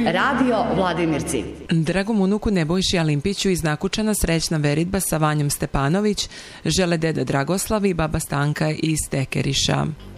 Radio Vladimirci. Dragom unuku Nebojši Alimpiću iz Nakučana srećna veritba sa Vanjom Stepanović žele deda Dragoslav i baba Stanka iz Tekeriša.